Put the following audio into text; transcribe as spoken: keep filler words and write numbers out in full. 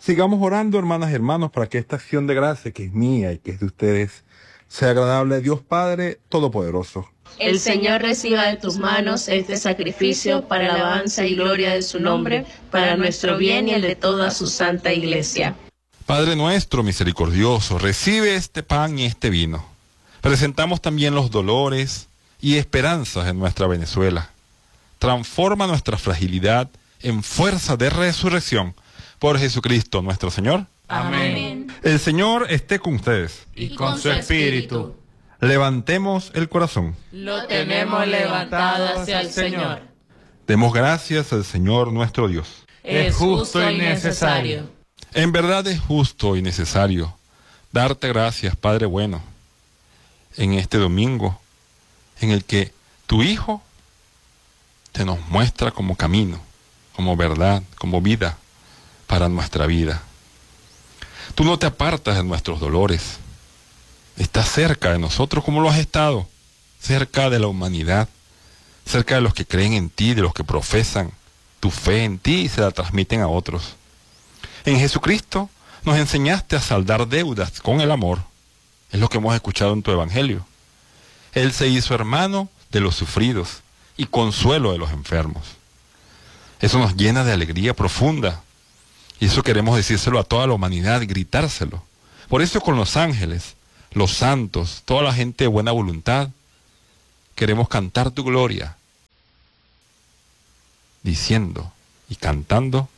Sigamos orando, hermanas y hermanos, para que esta acción de gracia, que es mía y que es de ustedes, sea agradable a Dios Padre Todopoderoso. El Señor reciba de tus manos este sacrificio para alabanza y gloria de su nombre, para nuestro bien y el de toda su santa iglesia. Padre nuestro misericordioso, recibe este pan y este vino. Presentamos también los dolores y esperanzas de nuestra Venezuela. Transforma nuestra fragilidad en fuerza de resurrección por Jesucristo nuestro Señor. Amén. El Señor esté con ustedes. Y con su espíritu. Levantemos el corazón. Lo tenemos levantado hacia el Señor. Demos gracias al Señor nuestro Dios. Es justo y necesario. En verdad es justo y necesario darte gracias, Padre bueno, en este domingo en el que tu Hijo te nos muestra como camino, como verdad, como vida para nuestra vida. Tú no te apartas de nuestros dolores. Estás cerca de nosotros como lo has estado, cerca de la humanidad, cerca de los que creen en ti, de los que profesan tu fe en ti y se la transmiten a otros. En Jesucristo nos enseñaste a saldar deudas con el amor. Es lo que hemos escuchado en tu evangelio. Él se hizo hermano de los sufridos y consuelo de los enfermos. Eso nos llena de alegría profunda. Y eso queremos decírselo a toda la humanidad, gritárselo. Por eso con los ángeles, los santos, toda la gente de buena voluntad, queremos cantar tu gloria, diciendo y cantando: